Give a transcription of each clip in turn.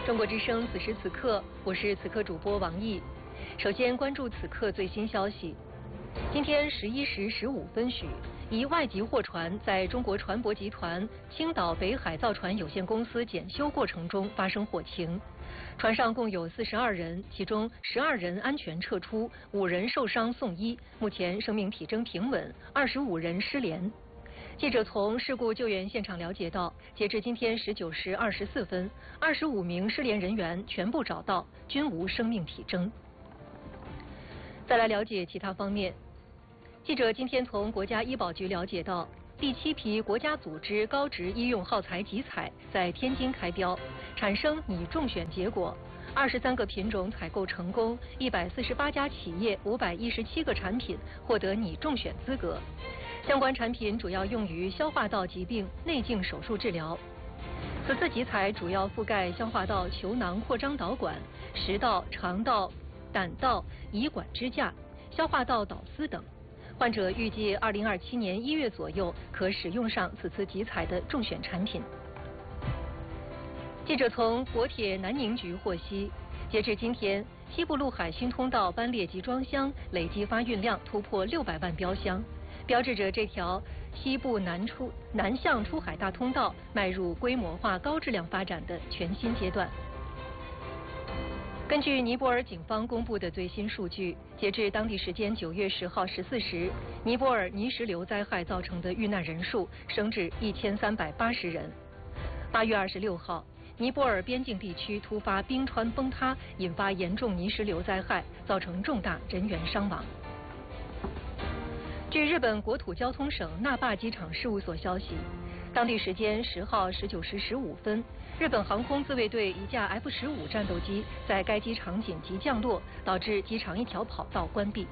中国之声此时此刻，我是此刻主播王毅。首先关注此刻最新消息。今天11时15分许，一外籍货船在中国船舶集团青岛北海造船有限公司检修过程中发生火情，船上共有42人，其中12人安全撤出，5人受伤送医，目前生命体征平稳，25人失联。记者从事故救援现场了解到，截至今天19时24分，25名失联人员全部找到，均无生命体征。再来了解其他方面，记者今天从国家医保局了解到，第7批国家组织高值医用耗材集采在天津开标，产生拟中选结果，23个品种采购成功，148家企业517个产品获得拟中选资格。相关产品主要用于消化道疾病内镜手术治疗。此次集采主要覆盖消化道球囊扩张导管、食道、肠道、胆道、胰管支架、消化道导丝等。患者预计2027年1月左右可使用上此次集采的中选产品。记者从国铁南宁局获悉，截至今天，西部陆海新通道班列集装箱累计发运量突破600万标箱，标志着这条西部南向出海大通道迈入规模化高质量发展的全新阶段。根据尼泊尔警方公布的最新数据，截至当地时间9月10号14时，尼泊尔泥石流灾害造成的遇难人数升至1380人。8月26号，尼泊尔边境地区突发冰川崩塌，引发严重泥石流灾害，造成重大人员伤亡。据日本国土交通省那霸机场事务所消息，当地时间10号19时15分，日本航空自卫队一架 F-15战斗机在该机场紧急降落，导致机场一条跑道关闭。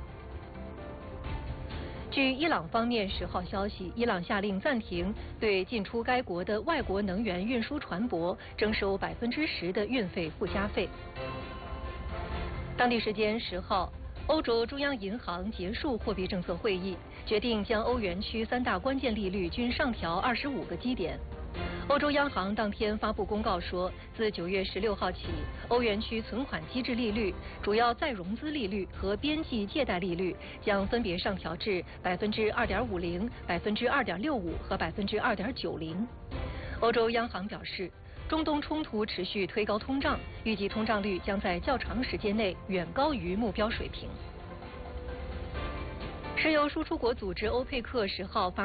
据伊朗方面10号消息，伊朗下令暂停对进出该国的外国能源运输船舶征收10%的运费附加费。当地时间10号，欧洲中央银行结束货币政策会议，决定将欧元区3大关键利率均上调25个基点。欧洲央行当天发布公告说，自9月16号起，欧元区存款机制利率、主要再融资利率和边际借贷利率将分别上调至2.50%、2.65%和2.90%。欧洲央行表示，中东冲突持续推高通胀，预计通胀率将在较长时间内远高于目标水平。石油输出国组织欧佩克10号发